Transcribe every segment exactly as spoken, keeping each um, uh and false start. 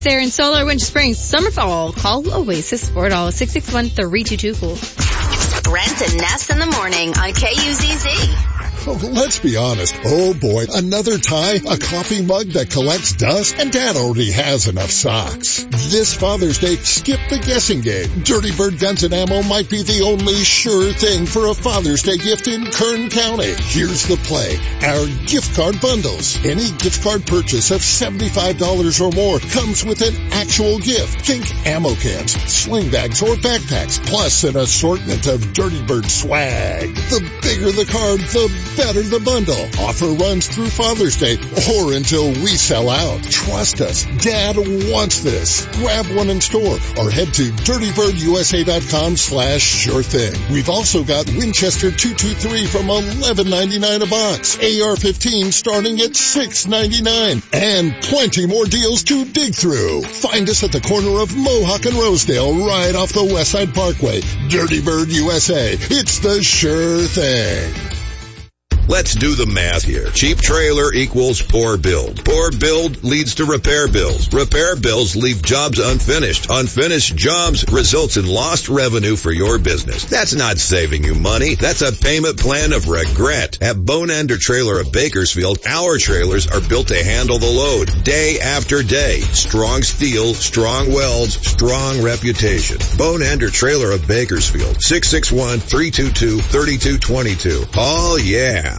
There in Solar Winter Springs, summer, fall, call Oasis for it all. six six one, three two two, cool. Brent and Ness in the morning on K U Z Z. Oh, let's be honest. Oh boy, another tie, a coffee mug that collects dust, and Dad already has enough socks. This Father's Day, skip the guessing game. Dirty Bird Guns and Ammo might be the only sure thing for a Father's Day gift in Kern County. Here's the play. Our gift card bundles. Any gift card purchase of seventy-five dollars or more comes with an actual gift. Think ammo cans, sling bags, or backpacks, plus an assortment of Dirty Bird swag. The bigger the card, the better the bundle. Offer runs through Father's Day or until we sell out. Trust us, Dad wants this. Grab one in store or head to dirtybirdUSA.com slash sure thing. We've also got Winchester two twenty-three from eleven ninety-nine a box, A R fifteen starting at six ninety-nine, and plenty more deals to dig through. Find us at the corner of Mohawk and Rosedale right off the Westside Parkway. Dirty Bird U S A. It's the sure thing. Let's do the math here. Cheap trailer equals poor build. Poor build leads to repair bills. Repair bills leave jobs unfinished. Unfinished jobs results in lost revenue for your business. That's not saving you money. That's a payment plan of regret. At Bone Ender Trailer of Bakersfield, our trailers are built to handle the load day after day. Strong steel, strong welds, strong reputation. Bone Ender Trailer of Bakersfield, six six one, three two two, three two two two. Oh yeah.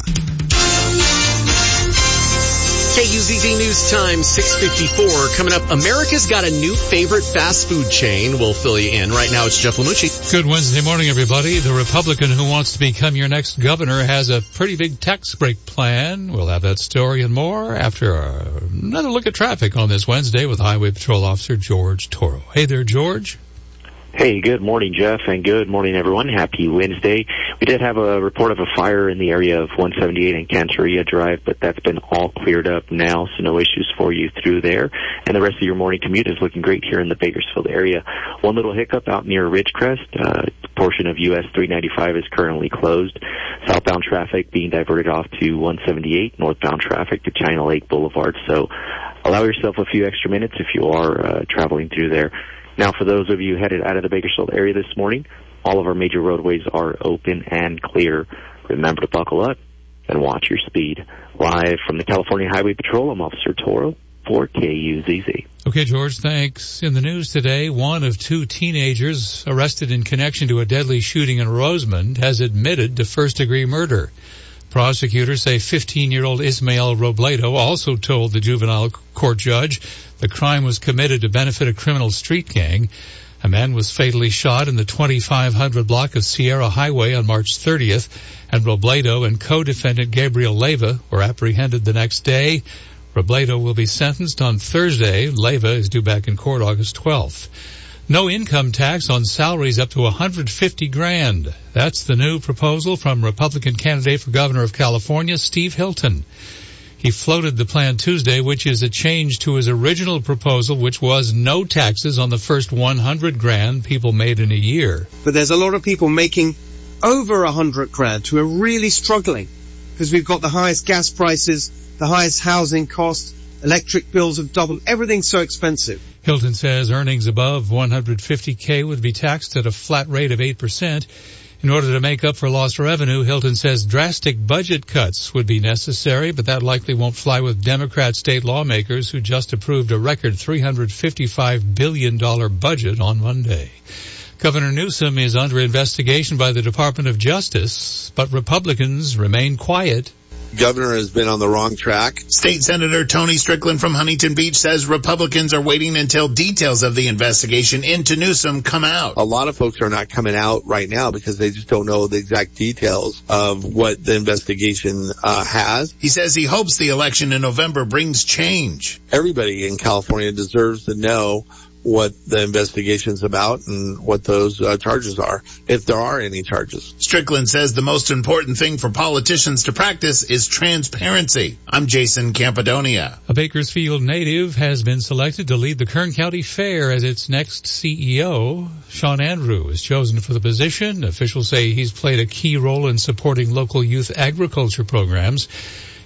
K U Z Z News Time, six fifty-four. Coming up, America's got a new favorite fast food chain. We'll fill you in. Right now, it's Jeff Lamucci. Good Wednesday morning, everybody. The Republican who wants to become your next governor has a pretty big tax break plan. We'll have that story and more after another look at traffic on this Wednesday with Highway Patrol Officer George Toro. Hey there, George. Hey, good morning, Jeff, and good morning, everyone. Happy Wednesday. We did have a report of a fire in the area of one seventy-eight and Canteria Drive, but that's been all cleared up now, so no issues for you through there. And the rest of your morning commute is looking great here in the Bakersfield area. One little hiccup out near Ridgecrest. Uh, a portion of U S three ninety-five is currently closed. Southbound traffic being diverted off to one seventy-eight, northbound traffic to China Lake Boulevard. So allow yourself a few extra minutes if you are uh, traveling through there. Now, for those of you headed out of the Bakersfield area this morning, all of our major roadways are open and clear. Remember to buckle up and watch your speed. Live from the California Highway Patrol, I'm Officer Toro for K U Z Z. Okay, George, thanks. In the news today, one of two teenagers arrested in connection to a deadly shooting in Rosemond has admitted to first-degree murder. Prosecutors say fifteen-year-old Ismael Robledo also told the juvenile court judge the crime was committed to benefit a criminal street gang. A man was fatally shot in the twenty-five hundred block of Sierra Highway on March thirtieth, and Robledo and co-defendant Gabriel Leyva were apprehended the next day. Robledo will be sentenced on Thursday. Leyva is due back in court August twelfth. No income tax on salaries up to one hundred fifty grand. That's the new proposal from Republican candidate for governor of California, Steve Hilton. He floated the plan Tuesday, which is a change to his original proposal, which was no taxes on the first one hundred grand people made in a year. But there's a lot of people making over one hundred grand who are really struggling because we've got the highest gas prices, the highest housing costs, electric bills have doubled, everything's so expensive. Hilton says earnings above one hundred fifty K would be taxed at a flat rate of eight percent. In order to make up for lost revenue, Hilton says drastic budget cuts would be necessary, but that likely won't fly with Democrat state lawmakers who just approved a record three hundred fifty-five billion dollars budget on Monday. Governor Newsom is under investigation by the Department of Justice, but Republicans remain quiet. Governor has been on the wrong track. State Senator Tony Strickland from Huntington Beach says Republicans are waiting until details of the investigation into Newsom come out. A lot of folks are not coming out right now because they just don't know the exact details of what the investigation uh, has. He says he hopes the election in November brings change. Everybody in California deserves to know what the investigation's about and what those uh, charges are, if there are any charges. Strickland says the most important thing for politicians to practice is transparency. I'm Jason Campadonia. A Bakersfield native has been selected to lead the Kern County Fair as its next C E O. Sean Andrew is chosen for the position. Officials say he's played a key role in supporting local youth agriculture programs.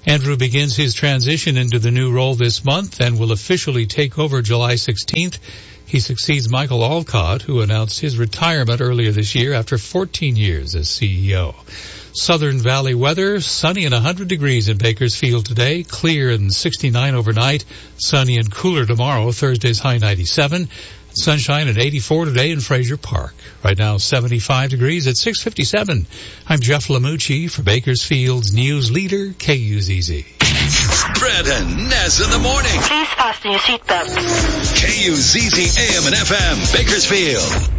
Andrew begins his transition into the new role this month and will officially take over July sixteenth. He succeeds Michael Alcott, who announced his retirement earlier this year after fourteen years as C E O. Southern Valley weather, sunny and one hundred degrees in Bakersfield today, clear and sixty-nine overnight, sunny and cooler tomorrow, Thursday's high ninety-seven. Sunshine at eighty-four today in Fraser Park. Right now, seventy-five degrees at six fifty-seven. I'm Jeff Lamucci for Bakersfield's news leader, K U Z Z. Brad and Nez in the morning. Please fasten your seatbelt. K U Z Z A M and F M, Bakersfield.